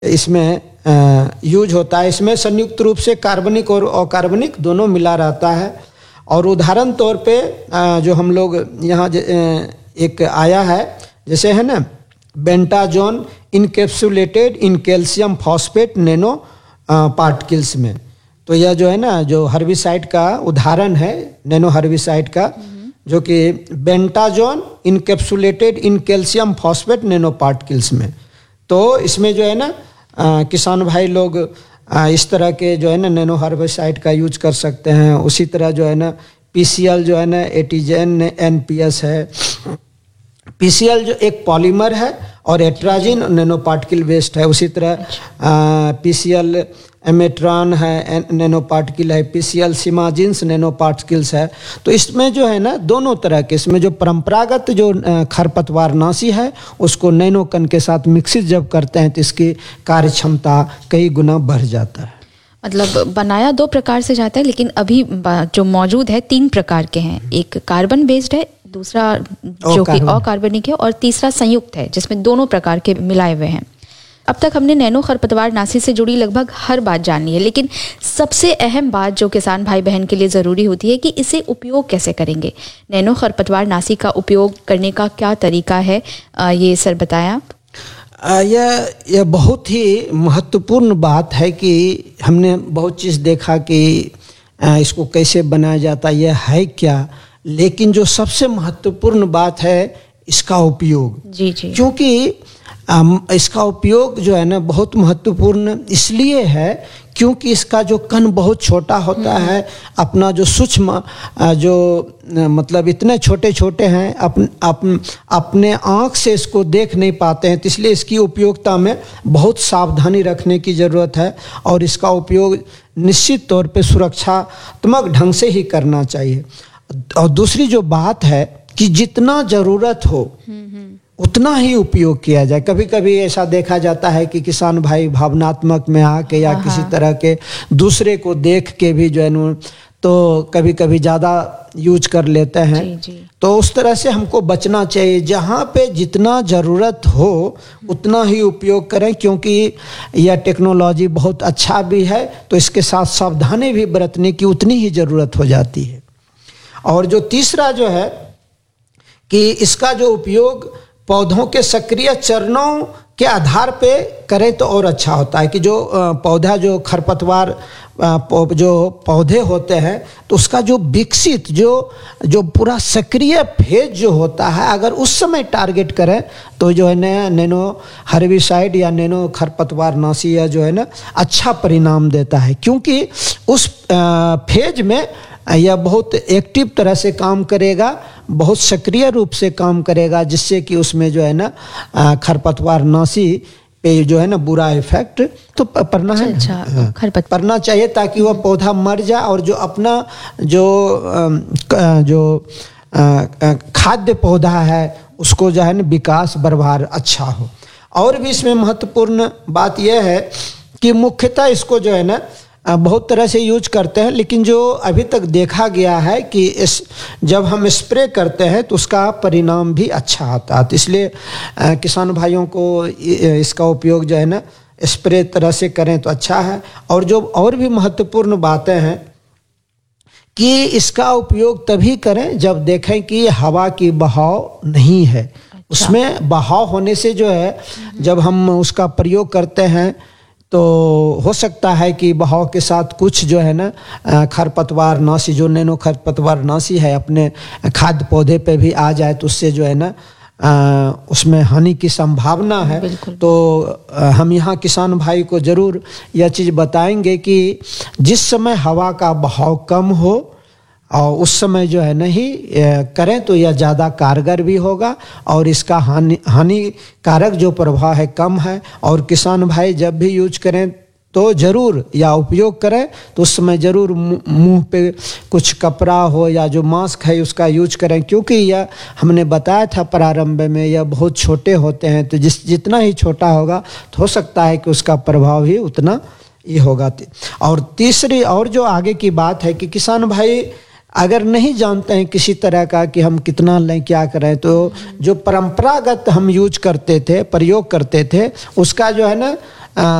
इसमें यूज होता है। इसमें संयुक्त रूप से कार्बनिक और अकार्बनिक दोनों मिला रहता है। और उदाहरण तौर पे जो हम लोग यहाँ एक आया है, जैसे है ना, बेंटाजोन encapsulated in calcium phosphate nano particles में। तो यह जो है ना, जो हर्बिसाइड का उदाहरण है, नैनो हर्बिसाइड का, जो कि बेंटाजोन encapsulated in calcium phosphate nano particles में। तो इसमें जो है ना किसान भाई लोग इस तरह के जो है ना नैनो हर्बिसाइड का यूज कर सकते हैं। उसी तरह जो है ना पीसीएल जो है ना एटीजेन एनपीएस है। पीसीएल जो एक पॉलीमर है और एट्राजिन नैनो पार्टिकल बेस्ड है। उसी तरह पीसीएल एमेट्रॉन है, नैनो पार्टिकल है। पीसीएल सिमाजिन्स नैनो पार्टिकल्स है। तो इसमें जो है ना दोनों तरह के, इसमें जो परंपरागत जो खरपतवारनाशी है उसको नैनो कण के साथ मिक्सित जब करते हैं तो इसकी कार्य क्षमता कई गुना बढ़ जाता है। मतलब बनाया 2 प्रकार से जाता है, लेकिन अभी जो मौजूद है 3 प्रकार के हैं। एक कार्बन बेस्ड है, दूसरा जो कि अकार्बनिक है, और तीसरा संयुक्त है जिसमें दोनों प्रकार के मिलाए हुए हैं। अब तक हमने नैनो खरपतवारनाशी से जुड़ी लगभग हर बात जान ली है, लेकिन सबसे अहम बात जो किसान भाई बहन के लिए ज़रूरी होती है कि इसे उपयोग कैसे करेंगे। नैनो खरपतवारनाशी का उपयोग करने का क्या तरीका है, ये सर बताएं आप। यह बहुत ही महत्वपूर्ण बात है कि हमने बहुत चीज़ देखा कि इसको कैसे बनाया जाता है, यह है क्या, लेकिन जो सबसे महत्वपूर्ण बात है इसका उपयोग। जी जी। क्योंकि इसका उपयोग जो है ना बहुत महत्वपूर्ण इसलिए है क्योंकि इसका जो कण बहुत छोटा होता है। अपना जो सूक्ष्म जो मतलब इतने छोटे छोटे हैं, अपने आँख से इसको देख नहीं पाते हैं। तो इसलिए इसकी उपयोगिता में बहुत सावधानी रखने की ज़रूरत है और इसका उपयोग निश्चित तौर पे सुरक्षात्मक ढंग से ही करना चाहिए। और दूसरी जो बात है कि जितना ज़रूरत हो उतना ही उपयोग किया जाए। कभी कभी ऐसा देखा जाता है कि किसान भाई भावनात्मक में आके या किसी तरह के दूसरे को देख के भी जो है तो कभी कभी ज़्यादा यूज कर लेते हैं। जी। तो उस तरह से हमको बचना चाहिए। जहाँ पे जितना ज़रूरत हो उतना ही उपयोग करें, क्योंकि यह टेक्नोलॉजी बहुत अच्छा भी है तो इसके साथ सावधानी भी बरतने की उतनी ही ज़रूरत हो जाती है। और जो तीसरा जो है कि इसका जो उपयोग पौधों के सक्रिय चरणों के आधार पे करें तो और अच्छा होता है। कि जो पौधा जो खरपतवार जो पौधे होते हैं तो उसका जो विकसित जो पूरा सक्रिय फेज जो होता है, अगर उस समय टारगेट करें तो जो है ना नैनो हर्बिसाइड या नैनो खरपतवारनाशी या जो है ना अच्छा परिणाम देता है। क्योंकि उस फेज में यह बहुत एक्टिव तरह से काम करेगा, बहुत सक्रिय रूप से काम करेगा, जिससे कि उसमें जो है ना खरपतवारनाशी पे जो है ना बुरा इफेक्ट तो पड़ना है। अच्छा, पड़ना चाहिए ताकि वह पौधा मर जाए और जो अपना जो खाद्य पौधा है उसको जो है ना विकास बरबार अच्छा हो। और भी इसमें महत्वपूर्ण बात यह है कि मुख्यतः इसको जो है ना बहुत तरह से यूज करते हैं, लेकिन जो अभी तक देखा गया है कि जब हम स्प्रे करते हैं तो उसका परिणाम भी अच्छा आता है। तो इसलिए किसान भाइयों को इसका उपयोग जो है ना स्प्रे तरह से करें तो अच्छा है। और जो और भी महत्वपूर्ण बातें हैं कि इसका उपयोग तभी करें जब देखें कि हवा की बहाव नहीं है। उसमें बहाव होने से जो है जब हम उसका प्रयोग करते हैं तो हो सकता है कि बहाव के साथ कुछ जो है ना खरपतवारनाशी जो नैनो खरपतवारनाशी है अपने खाद्य पौधे पे भी आ जाए तो उससे जो है ना उसमें हानि की संभावना है। तो हम यहाँ किसान भाई को ज़रूर यह चीज़ बताएंगे कि जिस समय हवा का बहाव कम हो और उस समय जो है नहीं करें तो यह ज़्यादा कारगर भी होगा और इसका हानिकारक जो प्रभाव है कम है। और किसान भाई जब भी यूज करें तो ज़रूर या उपयोग करें तो उस समय ज़रूर मुंह पे कुछ कपड़ा हो या जो मास्क है उसका यूज करें, क्योंकि यह हमने बताया था प्रारंभ में यह बहुत छोटे होते हैं। तो जितना ही छोटा होगा तो हो सकता है कि उसका प्रभाव ही उतना ही होगा। और तीसरी और जो आगे की बात है कि किसान भाई अगर नहीं जानते हैं किसी तरह का कि हम कितना लें क्या करें, तो जो परंपरागत हम यूज करते थे प्रयोग करते थे उसका जो है ना